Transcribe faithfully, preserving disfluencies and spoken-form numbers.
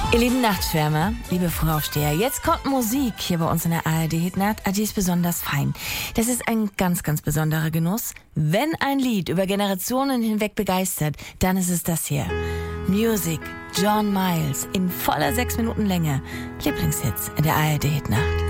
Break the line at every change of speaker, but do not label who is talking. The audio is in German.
Ihr lieben Nachtschwärmer, liebe Frühaufsteher, jetzt kommt Musik hier bei uns in der A R D-Hitnacht. Die ist besonders fein. Das ist ein ganz, ganz besonderer Genuss. Wenn ein Lied über Generationen hinweg begeistert, dann ist es das hier. Music, John Miles, in voller sechs Minuten Länge. Lieblingshits in der A R D-Hitnacht.